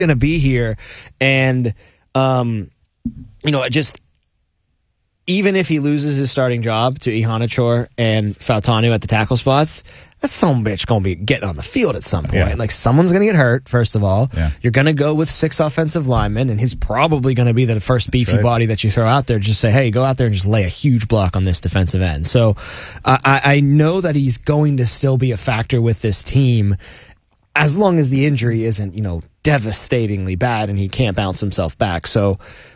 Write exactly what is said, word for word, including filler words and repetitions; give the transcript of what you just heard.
going to be here. And, um, you know, just even if he loses his starting job to Iheanacho and Fautanu at the tackle spots, that some bitch going to be getting on the field at some point. Yeah. Like, someone's going to get hurt, first of all. Yeah. You're going to go with six offensive linemen, and he's probably going to be the first beefy right. body that you throw out there. Just say, hey, go out there and just lay a huge block on this defensive end. So uh, I, I know that he's going to still be a factor with this team as long as the injury isn't, you know, devastatingly bad and he can't bounce himself back. So